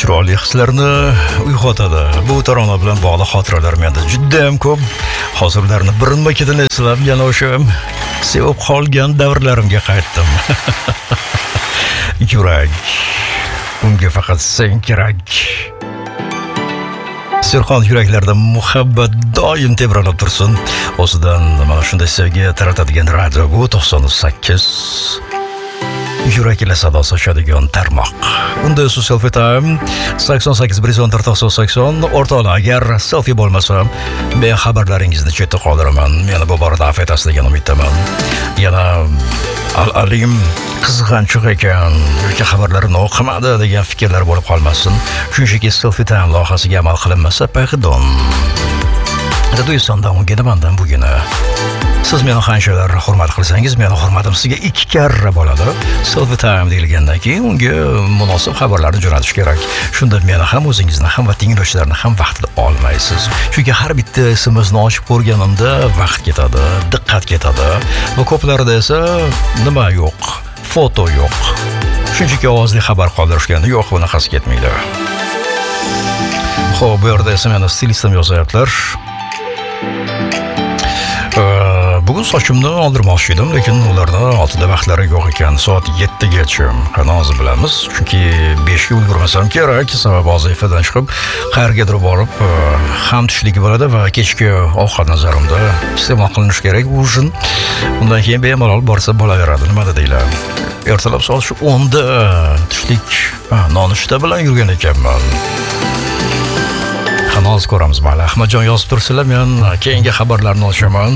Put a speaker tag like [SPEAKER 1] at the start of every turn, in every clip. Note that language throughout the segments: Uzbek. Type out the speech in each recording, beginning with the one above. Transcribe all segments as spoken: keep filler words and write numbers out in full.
[SPEAKER 1] chiroyli hislarni uyg'otadi. Bu tarona bilan bog'liq xotiralar menda juda ham ko'p. Hozir ularni birinma-ketin eslab, yana o'sha sevib qolgan davrlarimga qaytdim. Yurak, unga faqat sen kerak. Serxon yuraklarda muhabbat doim tebranib tursin. O'zidan mana shunday sevgi taratadigan radio bu to'qson sakkiz. Yurak ila sado sochadigan tarmoq. Unda su selfie time sakson sakkiz bir yuz o'n to'rt to'qson sakson. O'rtoqlar, agar selfie bo'lmasa, men xabarlaringizni chetda qoldiraman. Meni bu borada afv etasiz degan umiddaman. Yana al-alim qizg'anchiq ekan, yoki xabarlarini o'qimadi degan fikrlar bo'lib qolmasin. Shunchaki selfie time loyihasiga amal qilinmasa, pardon. Radiosandan unga nimadan bugina? Siz meni qanchalar hurmat qilsangiz, meni hurmatim sizga ikki karra bo'ladi. Selfie time deyilgandan keyin unga munosib xabarlarni jo'natish kerak. Shunda meni ham, o'zingizni ham va tinglovchilarni ham vaqtida olmaysiz. Chunki har bitta S M Sni ochib ko'rganimda vaqt ketadi, diqqat ketadi. Va ko'plarida esa nima yo'q, foto yo'q. Shunchaki ovozli xabar qoldirishganda yo'q, bunaqasi ketmaydi. Xo'p, bu yerda esa meni stilistim yozyaptilar. Bugun sochimni oldirmoqchi edim, lekin ularni oltida vaqtlari yo'q ekan. Soat yettigacha. Qani hozir bilamiz, chunki beshga ulgurmasam kerak. Sababi vazifadan chiqib, qayergadir borib, ham tushligi bo'ladi va kechki ovqat nazarimda iste'mol qilinishi kerak ujin. Undan keyin bemalol borsa bo'laveradi. Nima deydilar? Ertalab soat shu o'nda tushlik nonushta bilan yurgan ekanman. Qani hozir ko'ramiz. Mayli, Ahmadjon yozib tursinlar, men keyingi xabarlarni ochaman.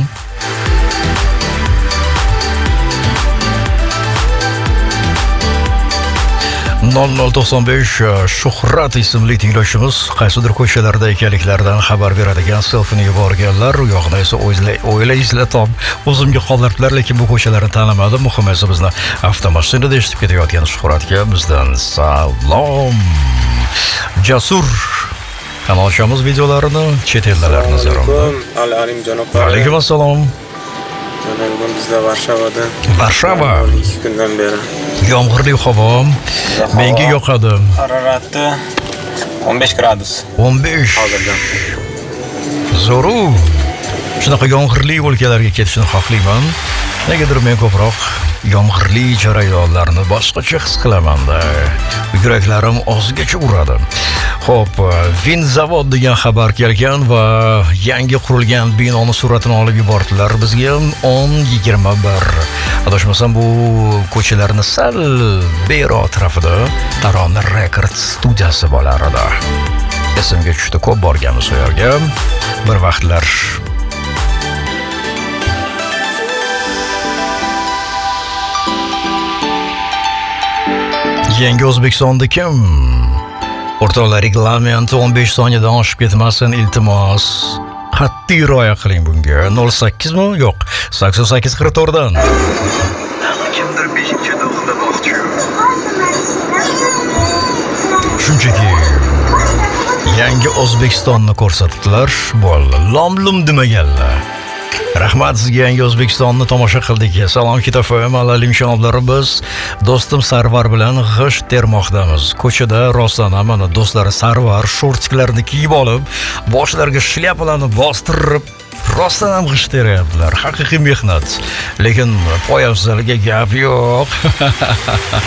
[SPEAKER 1] nol nol to'qson besh Shuhrat ismli tinglovchimiz qaysidir ko'chalarda ekanliklaridan xabar beradigan selfini yuborganlar. U yoqda esa o'ylaysizlar top o'zimga qoldirdilar, lekin bu ko'chalarni tanamadim. Muhimi esa bizni avtomashinada eshitib ketayotgan Shuhratga bizdan salom. Jasur kanalchamiz videolarini chet eldalar nazarimda.
[SPEAKER 2] Al-alim janob.
[SPEAKER 1] Alaykum assalom.
[SPEAKER 2] Bugun bizda Varshava.
[SPEAKER 1] Varshava.
[SPEAKER 2] ikki kundan beri
[SPEAKER 1] yomg'irli havo menga yoqadi.
[SPEAKER 2] Harorati o'n besh gradus.
[SPEAKER 1] o'n besh
[SPEAKER 2] Hozirdan.
[SPEAKER 1] Zoru. Shunaqa yomg'irli o'lkalarga ketishni xohlayman. Negadir men ko'proq yomg'irli jarayonlarni boshqacha his qilaman-da. Yuraklarim ozgacha uradi. Xo'p, Vinzavod degan xabar kelgan va yangi qurilgan binoni suratini olib yubordilar bizga. o'n yigirma bir. Adashmasam bu ko'chalarni sal bero atrofida Tarona Records studiyasi bo'lar edi. Esimga tushdi, ko'p borganmiz u yerga. Bir vaqtlar Yangi O'zbekistonda kim? O'rtoqlar, reglament o'n besh soniyadan oshib ketmasin, iltimos. Qat'iy rioya qiling bunga. nol sakkiz mi? Yo'q, sakson sakkiz qirq to'rt dan. Kimdir beshinchi uxlamoqchi. Shunchaki yangi O'zbekistonni ko'rsatdilar, bo'ldi. Lom-lum demaganlar. Rahmat sizga, yangi O'zbekistonni tomosha qildik. Salom kitofim, al-alim janoblar, biz do'stim Sarvar bilan g'isht termoqdamiz. Ko'chada rostdan mana do'stlari Sarvar shortiklarini kiyib olib, boshlariga shlyapalarni bostirib, rostdan ham g'isht teryaptilar. Haqiqiy mehnat. Lekin poyafzalga gap yo'q.